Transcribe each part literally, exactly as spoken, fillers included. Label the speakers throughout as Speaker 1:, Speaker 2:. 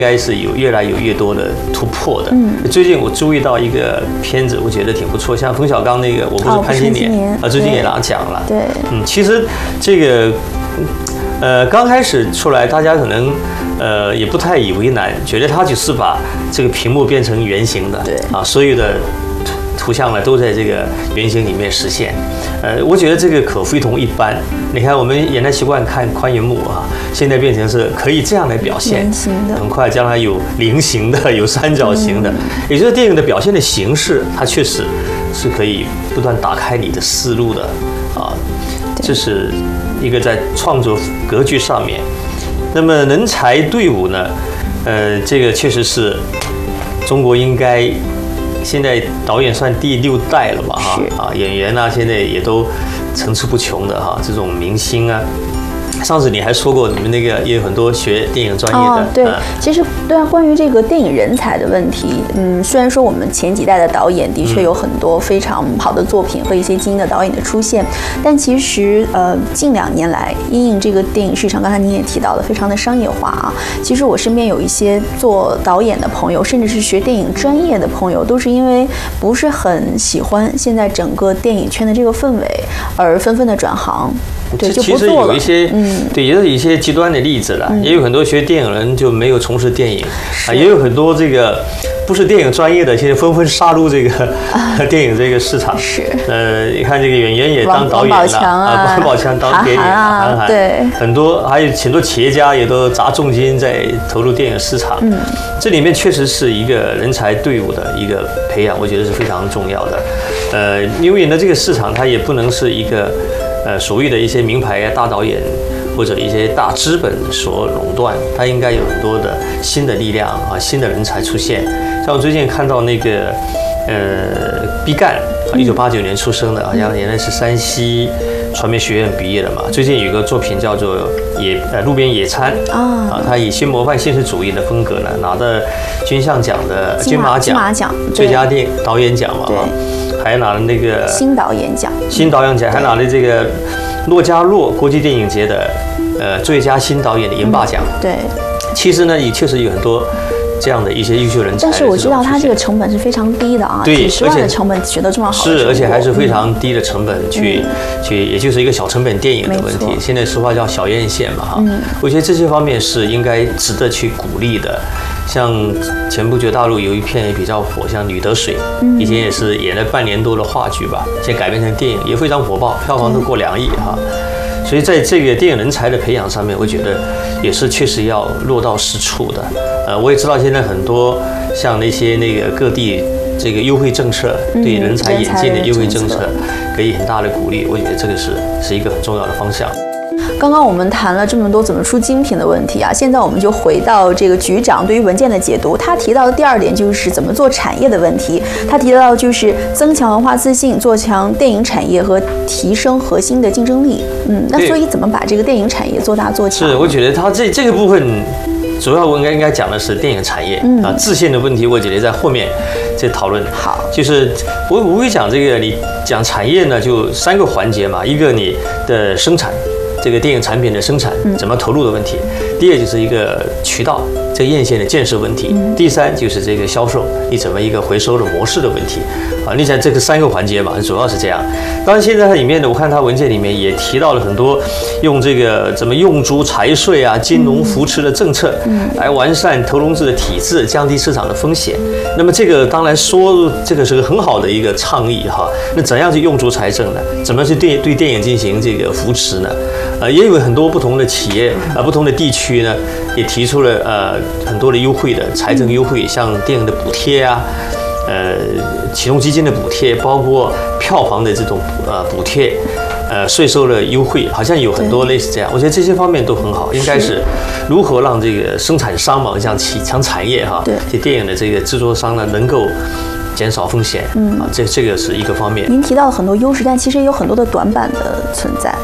Speaker 1: 应该是有越来有越多的突破的。嗯，最近我注意到一个片子，我觉得挺不错，像冯小刚那个《我不是潘金莲》啊，最近也拿奖了。
Speaker 2: 对，
Speaker 1: 嗯，其实这个呃刚开始出来，大家可能呃也不太以为难，觉得他只是把这个屏幕变成圆形的，
Speaker 2: 对
Speaker 1: 啊，所有的图像呢都在这个圆形里面实现。呃，我觉得这个可非同一般。你看，我们原来习惯看宽银幕啊，现在变成是可以这样来表现，
Speaker 2: 圆形的，
Speaker 1: 很快将来有菱形的，有三角形的，嗯、也就是电影的表现的形式，它确实是可以不断打开你的思路的啊。这是一个在创作格局上面。那么人才队伍呢，呃，这个确实是中国应该。现在导演算第六代了吧？哈啊，演员啊，现在也都层出不穷的哈，这种明星啊。上次你还说过，你们那个也有很多学电影专业的。
Speaker 2: 哦，对，嗯、其实对啊，关于这个电影人才的问题，嗯，虽然说我们前几代的导演的确有很多非常好的作品和一些精英的导演的出现，但其实呃，近两年来，因应这个电影市场，刚才您也提到了，非常的商业化啊。其实我身边有一些做导演的朋友，甚至是学电影专业的朋友，都是因为不是很喜欢现在整个电影圈的这个氛围，而纷纷的转行。对，就不做了。其实
Speaker 1: 有一些，嗯，对，也有一些极端的例子了，嗯、也有很多学电影人就没有从事电影，啊，也有很多这个不是电影专业的，现在纷纷杀入这个、啊、电影这个市场。
Speaker 2: 是，
Speaker 1: 呃，你看这个演员也当导演了，
Speaker 2: 王宝强啊，
Speaker 1: 王宝强当电影啊，韩寒，
Speaker 2: 对，
Speaker 1: 很多还有很多企业家也都砸重金在投入电影市场。嗯，这里面确实是一个人才队伍的一个培养，我觉得是非常重要的。呃，因为呢，这个市场它也不能是一个。呃，所谓的一些名牌大导演或者一些大资本所垄断，它应该有很多的新的力量啊，新的人才出现。像我最近看到那个呃毕赣，一九八九年出生的，好像原来是山西传媒学院毕业的嘛。最近有个作品叫做《野呃路边野餐》啊，他以新模范现实主义的风格呢，拿的金像奖的金马奖、
Speaker 2: 金马奖
Speaker 1: 最佳电导演奖嘛。还拿了那个
Speaker 2: 新导演奖，
Speaker 1: 新导演奖还拿了这个洛迦诺国际电影节的呃最佳新导演的银霸奖。
Speaker 2: 嗯、对，
Speaker 1: 其实呢也确实有很多这样的一些优秀人才。
Speaker 2: 但是我知道他这个成本是非常低的啊，
Speaker 1: 对，
Speaker 2: 几十万的成本取得这么好的
Speaker 1: 是，而且还是非常低的成本去、嗯、去，也就是一个小成本电影的问题。现在实话叫小院线嘛哈。嗯，我觉得这些方面是应该值得去鼓励的。像前不久大陆有一片也比较火，像《女得水》，以前也是演了半年多的话剧吧，现在改编成电影也非常火爆，票房都过两亿哈。所以在这个电影人才的培养上面，我觉得也是确实要落到实处的。呃，我也知道现在很多像那些那个各地这个优惠政策，对人才引进的优惠政策给予很大的鼓励，我觉得这个是是一个很重要的方向。
Speaker 2: 刚刚我们谈了这么多怎么出精品的问题啊，现在我们就回到这个局长对于文件的解读。他提到的第二点就是怎么做产业的问题。他提到就是增强文化自信，做强电影产业和提升核心的竞争力。嗯，那所以怎么把这个电影产业做大做强？
Speaker 1: 是，我觉得他这这个部分主要我应该应该讲的是电影产业、嗯、啊，自信的问题，我觉得在后面再讨论。
Speaker 2: 好，
Speaker 1: 就是我我会讲这个，你讲产业呢，就三个环节嘛，一个你的生产。这个电影产品的生产怎么投入的问题，嗯、第二就是一个渠道这个院线的建设问题，嗯、第三就是这个销售你怎么一个回收的模式的问题啊。你想这个三个环节嘛，主要是这样。当然现在它里面呢，我看它文件里面也提到了很多用这个怎么用足财税啊、金融扶持的政策，嗯、来完善投融资的体制，降低市场的风险。那么这个当然说这个是个很好的一个倡议哈。那怎样去用足财政呢？怎么去对对电影进行这个扶持呢？呃，也有很多不同的企业啊、呃，不同的地区呢，也提出了呃很多的优惠的财政优惠，像电影的补贴啊，呃，启动基金的补贴，包括票房的这种呃补贴，呃，税收的优惠，好像有很多类似这样。我觉得这些方面都很好，应该是如何让这个生产商嘛，像起强产业哈，这电影的这个制作商呢，能够减少风险，嗯啊，这这个是一个方面。
Speaker 2: 您提到了很多优势，但其实也有很多的短板的存在。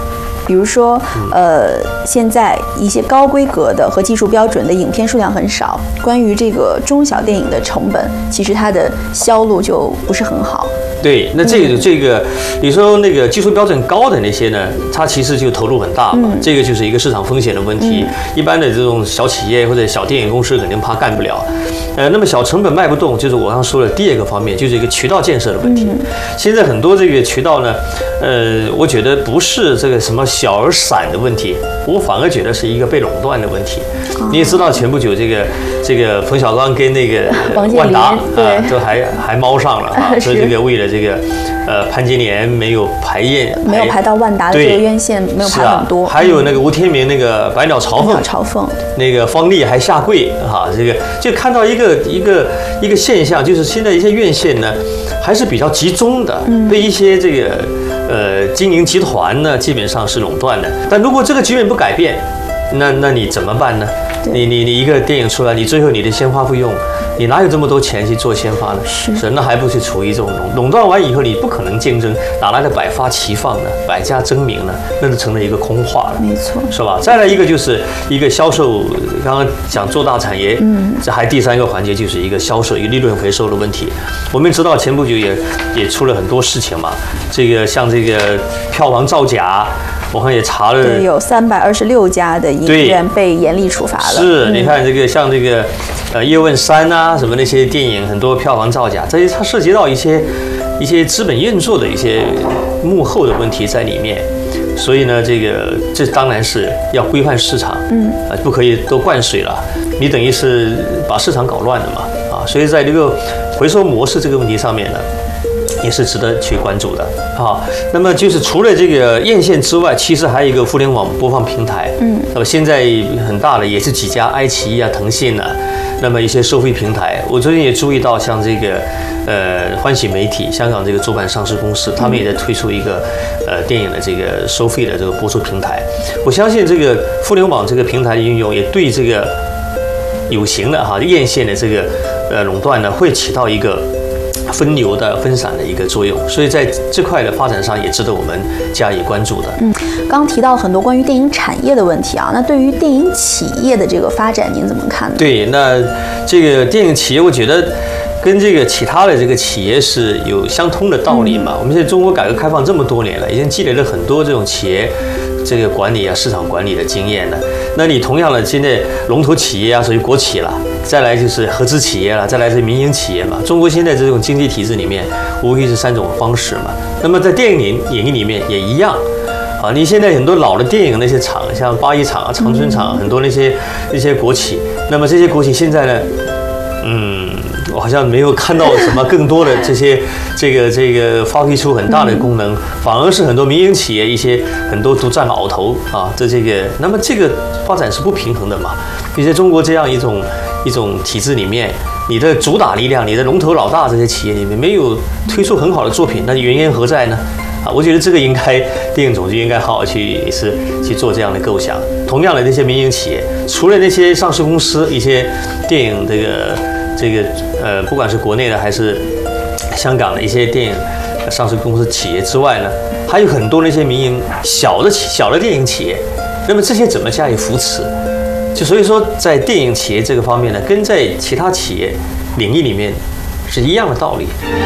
Speaker 2: 比如说，呃，现在一些高规格的和技术标准的影片数量很少，关于这个中小电影的成本，其实它的销路就不是很好。
Speaker 1: 对，那这个、嗯、这个，你说那个技术标准高的那些呢，它其实就投入很大嘛，嗯、这个就是一个市场风险的问题。嗯、一般的这种小企业或者小电影公司肯定怕干不了，呃，那么小成本卖不动，就是我刚说的第二个方面，就是一个渠道建设的问题。嗯、现在很多这个渠道呢，呃，我觉得不是这个什么小而散的问题，我反而觉得是一个被垄断的问题。哦、你也知道，前不久这个这个冯小刚跟那个万达啊，都还还猫上了啊，说这个为了这个呃潘金莲没有排验，
Speaker 2: 没有排到万达的这个院线，没有排很多。
Speaker 1: 啊、还有那个吴天明那个百鸟朝凤，
Speaker 2: 朝凤
Speaker 1: 那个方丽还下跪哈、啊，这个就看到一个一个一个现象，就是现在一些院线呢还是比较集中的，嗯、被一些这个呃经营集团呢基本上是垄断的。但如果这个局面不改变，那那你怎么办呢？你你你一个电影出来，你最后你的先发费用，你哪有这么多钱去做先发呢？是，是那还不是处于这种垄垄断完以后，你不可能竞争，哪来的百花齐放呢？百家争鸣呢？那就成了一个空话了，
Speaker 2: 没错，
Speaker 1: 是吧？再来一个就是一个销售，刚刚讲做大产业，嗯，这还第三个环节就是一个销售，一个利润回收的问题。我们知道前不久也也出了很多事情嘛，这个像这个票房造假。我看也查了，
Speaker 2: 对，有三百二十六家的影院被严厉处罚了。
Speaker 1: 是，嗯、你看这个像这个，呃，叶问三啊，什么那些电影，很多票房造假，这些它涉及到一些一些资本运作的一些幕后的问题在里面。所以呢，这个这当然是要规范市场，嗯，啊，不可以都灌水了，你等于是把市场搞乱了嘛，啊，所以在这个回收模式这个问题上面呢。也是值得去关注的啊。那么就是除了这个院线之外，其实还有一个互联网播放平台。嗯，那么现在很大的也是几家，爱奇艺啊、腾讯啊，那么一些收费平台。我最近也注意到，像这个呃欢喜媒体，香港这个主板上市公司，他们也在推出一个呃电影的这个收费的这个播出平台。我相信这个互联网这个平台的运用，也对这个有形的哈院线的这个呃垄断呢，会起到一个分流的分散的一个作用，所以在这块的发展上也值得我们加以关注的。
Speaker 2: 嗯，刚刚提到很多关于电影产业的问题啊，那对于电影企业的这个发展，您怎么看呢？
Speaker 1: 对，那这个电影企业，我觉得跟这个其他的这个企业是有相通的道理嘛。嗯、我们现在中国改革开放这么多年了，已经积累了很多这种企业这个管理啊、市场管理的经验了。那你同样的，现在龙头企业啊，属于国企了。再来就是合资企业了，再来是民营企业嘛。中国现在这种经济体制里面，无非是三种方式嘛。那么在电影领领域里面也一样，啊，你现在很多老的电影那些厂，像八一厂啊、长春厂，很多那些那些国企，那么这些国企现在呢，嗯，我好像没有看到什么更多的这些这个这个发挥出很大的功能，反而是很多民营企业一些很多独占鳌头啊，这这个，那么这个发展是不平衡的嘛。你在中国这样一种一种体制里面，你的主打力量，你的龙头老大这些企业里面没有推出很好的作品，那原因何在呢？啊，我觉得这个应该电影总局应该好好去也是去做这样的构想。同样的，那些民营企业，除了那些上市公司，一些电影这个这个呃，不管是国内的还是香港的一些电影上市公司企业之外呢，还有很多那些民营小的小的电影企业，那么这些怎么加以扶持？就所以说，在电影企业这个方面呢，跟在其他企业领域里面是一样的道理。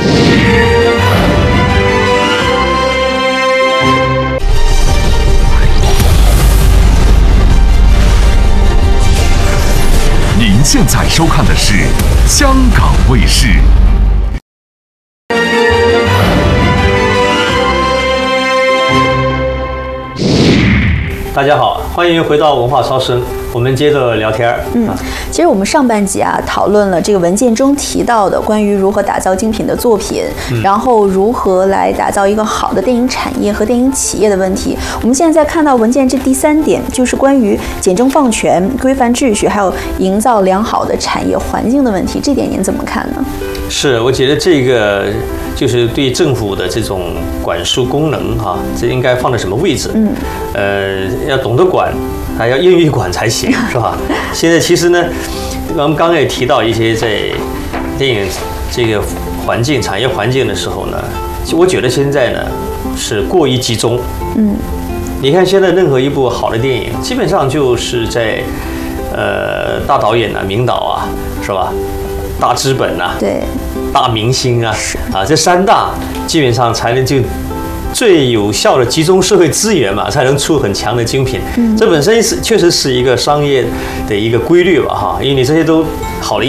Speaker 3: 您现在收看的是香港卫视。
Speaker 1: 大家好，欢迎回到文化超声，我们接着聊天。
Speaker 2: 嗯，其实我们上半集啊讨论了这个文件中提到的关于如何打造精品的作品，嗯、然后如何来打造一个好的电影产业和电影企业的问题。我们现在在看到文件这第三点，就是关于简政放权、规范秩序，还有营造良好的产业环境的问题。这点您怎么看呢？
Speaker 1: 是，我觉得这个就是对政府的这种管束功能哈、啊，这应该放在什么位置？嗯，呃，要懂得管，还要愿意管才行，是吧？现在其实呢，我们刚刚也提到一些在电影这个环境、产业环境的时候呢，我觉得现在呢是过于集中。嗯。 你看现在任何一部好的电影，基本上就是在呃大导演啊、名导啊，是吧？大资本啊，
Speaker 2: 对，
Speaker 1: 大明星啊，啊，这三大基本上才能就最有效的集中社会资源嘛，才能出很强的精品。嗯，这本身是确实是一个商业的一个规律吧，哈，因为你这些都好的